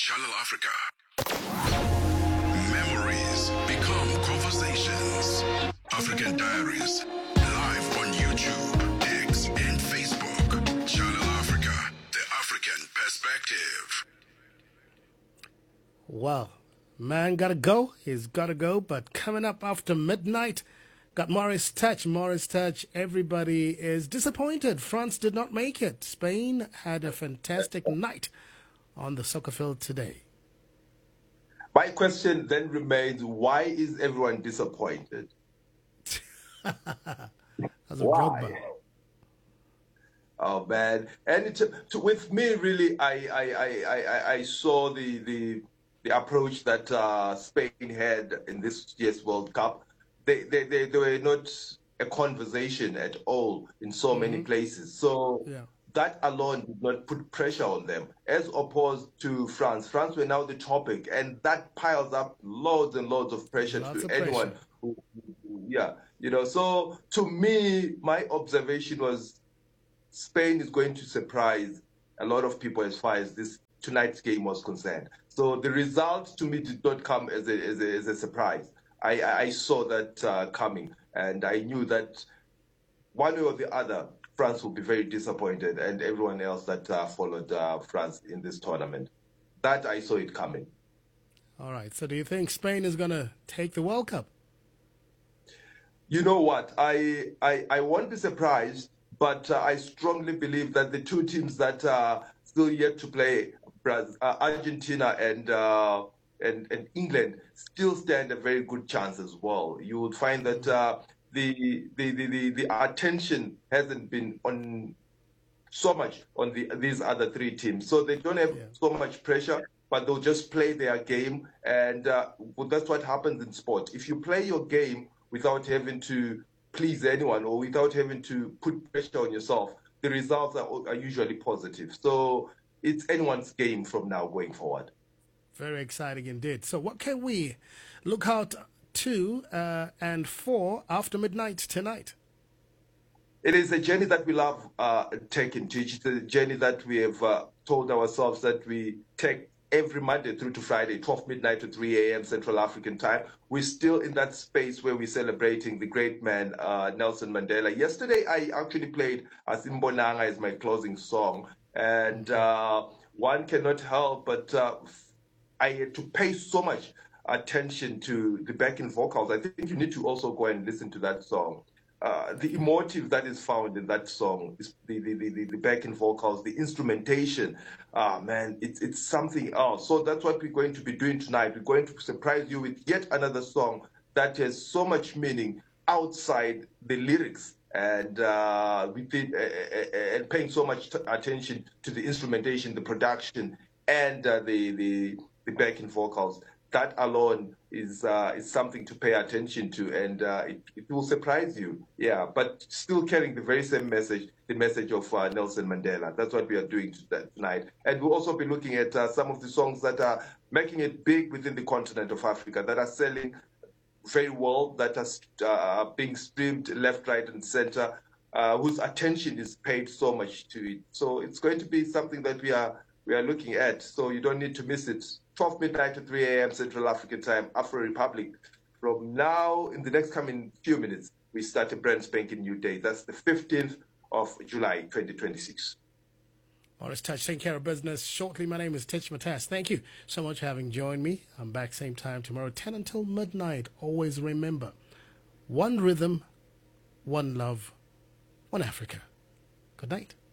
Channel Africa. Memories become conversations. African Diaries, live on YouTube, X, and Facebook. Channel Africa, the African perspective. Well, man gotta go. He's gotta go. But coming up after midnight, got Morris Touch. Morris Touch. Everybody is disappointed. France did not make it. Spain had a fantastic night on the soccer field today. My question then remains, why is everyone disappointed? That's a Why? Drogba. Oh man! And with me, really, I saw the approach that Spain had in this year's World Cup. They were not a conversation at all in so many places. So that alone did not put pressure on them, as opposed to France. France were now the topic, and that piles up loads and loads of pressure to anyone. So to me, my observation was Spain is going to surprise a lot of people as far as this tonight's game was concerned. So the result to me did not come as a surprise. I saw that coming, and I knew that one way or the other, France will be very disappointed, and everyone else that followed France in this tournament. That I saw it coming. All right. So do you think Spain is going to take the World Cup? You know what? I won't be surprised, but I strongly believe that the two teams that are still yet to play, Argentina and England, still stand a very good chance as well. You would find that the attention hasn't been on so much on these other three teams, so they don't have so much pressure, but they'll just play their game, and that's what happens in sport. If you play your game without having to please anyone or without having to put pressure on yourself, the results are usually positive. So it's anyone's game from now going forward. Very exciting indeed. So what can we look out to and for after midnight tonight? It is a journey that we love taking, Teach. It's a journey that we have told ourselves that we take every Monday through to Friday, 12 midnight to 3 a.m. Central African time. We're still in that space where we're celebrating the great man, Nelson Mandela. Yesterday, I actually played Asimbonanga as my closing song. And one cannot help but I had to pay so much attention to the backing vocals. I think you need to also go and listen to that song. The emotive that is found in that song is the backing vocals, the instrumentation. Man, it's something else. So that's what we're going to be doing tonight. We're going to surprise you with yet another song that has so much meaning outside the lyrics, and and paying so much attention to the instrumentation, the production, and the backing vocals. That alone is something to pay attention to, and it will surprise you. Yeah, but still carrying the very same message, the message of Nelson Mandela. That's what we are doing tonight. And we'll also be looking at some of the songs that are making it big within the continent of Africa, that are selling very well, that are being streamed left, right, and center, whose attention is paid so much to it. So it's going to be something that we are looking at. So you don't need to miss it. 12 midnight to 3 a.m. Central African time, Afro Republic. From now, in the next coming few minutes, we start a brand spanking new day. That's the 15th of July, 2026. Morris Touch, taking care of business shortly. My name is Titch Matas. Thank you so much for having joined me. I'm back same time tomorrow, 10 until midnight. Always remember, one rhythm, one love, one Africa. Good night.